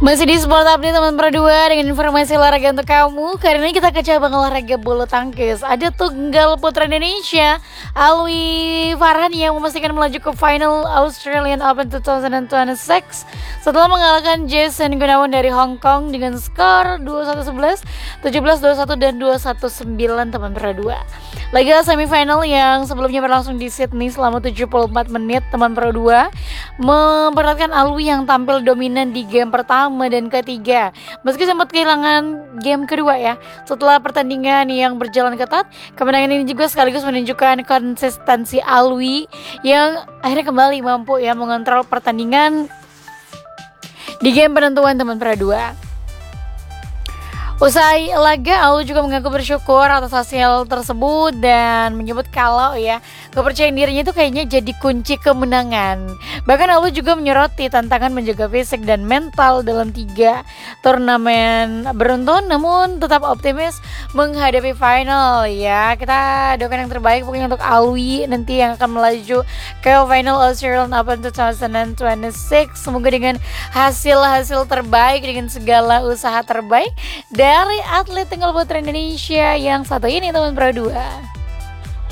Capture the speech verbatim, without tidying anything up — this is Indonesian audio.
Masih di Sport Update teman Pro dua dengan informasi olahraga untuk kamu. Kali ini kita ke cabang olahraga bulu tangkis. Ada tunggal putra Indonesia Alwi Farhan yang memastikan melaju ke final Australian Open dua ribu dua puluh enam setelah mengalahkan Jason Gunawan dari Hong Kong dengan skor dua puluh satu sebelas, tujuh belas dua puluh satu dan dua puluh satu sembilan teman Pro dua. Laga semifinal yang sebelumnya berlangsung di Sydney selama tujuh puluh empat menit teman Pro dua memperlihatkan Alwi yang tampil dominan di game pertama dan ketiga, meski sempat kehilangan game kedua ya. Setelah pertandingan yang berjalan ketat, kemenangan ini juga sekaligus menunjukkan konsistensi Alwi yang akhirnya kembali mampu ya mengontrol pertandingan di game penentuan teman Pro dua. Usai laga, Alwi juga mengaku bersyukur atas hasil tersebut dan menyebut kalau ya kepercayaan dirinya itu kayaknya jadi kunci kemenangan. Bahkan Alwi juga menyoroti tantangan menjaga fisik dan mental dalam tiga turnamen beruntun, namun tetap optimis menghadapi final ya. Kita doakan yang terbaik pokoknya untuk Alwi nanti yang akan melaju ke final Australian Open dua ribu dua puluh enam. Semoga dengan hasil-hasil terbaik, dengan segala usaha terbaik dari atlet tunggal putra Indonesia yang satu ini teman Pro dua.